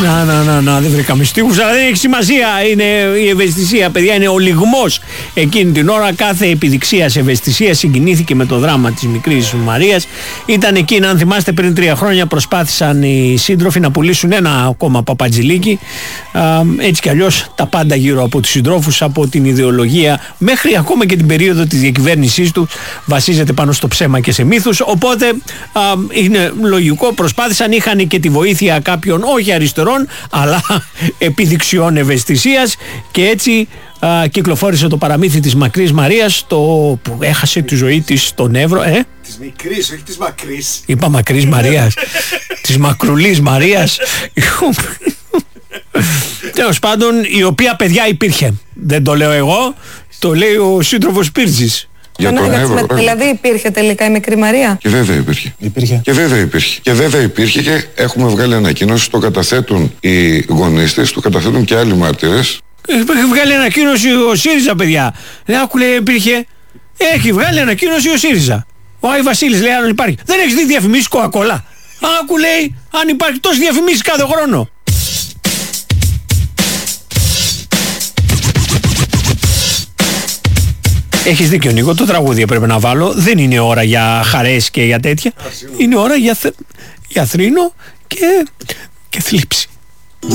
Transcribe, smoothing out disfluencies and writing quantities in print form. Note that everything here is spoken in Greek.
Να, δεν βρήκαμε στίχους, αλλά δεν έχει σημασία. Είναι η ευαισθησία, παιδιά, είναι ο λιγμός εκείνη την ώρα. Κάθε επιδειξίας ευαισθησίας συγκινήθηκε με το δράμα της μικρής Μαρίας. Ήταν εκείνα, αν θυμάστε, πριν 3 χρόνια προσπάθησαν οι σύντροφοι να πουλήσουν ένα ακόμα παπατζηλίκι. Έτσι κι αλλιώς τα πάντα γύρω από τους συντρόφους, από την ιδεολογία μέχρι ακόμα και την περίοδο της διακυβέρνησής του, βασίζεται πάνω στο ψέμα και σε μύθους. Οπότε είναι λογικό, προσπάθησαν, είχαν και τη βοήθεια κάποιων όχι αριστερών αλλά επιδειξιών ευαισθησίας, και έτσι κυκλοφόρησε το παραμύθι της Μακρής Μαρίας, που έχασε τη ζωή της στον Εύρο. Της μικρής, όχι της μακρής. Είπα Μακρής Μαρίας. Της Μακρουλής Μαρίας. Τέλος πάντων, η οποία, παιδιά, υπήρχε. Δεν το λέω εγώ, το λέει ο σύντροφος Πύρτζης. Δηλαδή υπήρχε τελικά η μικρή Μαρία. Και βέβαια υπήρχε. Και βέβαια υπήρχε και έχουμε βγάλει ανακοίνωση, το καταθέτουν οι γονείς της, το καταθέτουν και άλλοι μάρτυρες. Έχει βγάλει ανακοίνωση ο ΣΥΡΙΖΑ, παιδιά. Δεν άκου, λέει, υπήρχε. Έχει βγάλει ανακοίνωση ο ΣΥΡΙΖΑ. Ο Άι Βασίλης λέει, αν υπάρχει. Δεν έχεις δει διαφημίσεις Coca-Cola? Άκου, λέει, αν υπάρχει τόσες διαφημίσεις κάθε χρόνο. Έχεις δίκιο, Νίκο, το τραγούδι πρέπει να βάλω. Δεν είναι ώρα για χαρές και για τέτοια. Είναι ώρα για θρήνο και θλίψη.